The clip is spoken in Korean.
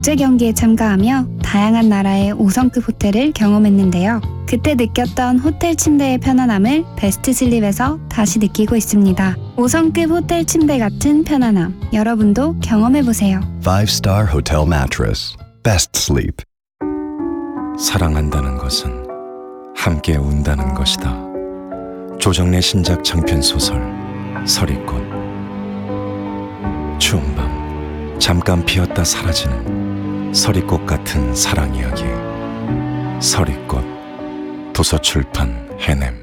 국제 경기에 참가하며 다양한 나라의 5성급 호텔을 경험했는데요. 그때 느꼈던 호텔 침대의 편안함을 베스트 슬립에서 다시 느끼고 있습니다. 5성급 호텔 침대 같은 편안함, 여러분도 경험해보세요. 5-star hotel mattress. Best sleep. 사랑한다는 것은 함께 운다는 것이다. 조정래 신작 장편 소설 서리꽃. 추운 밤 잠깐 피었다 사라지는 서리꽃 같은 사랑 이야기. 서리꽃. 도서출판 해냄.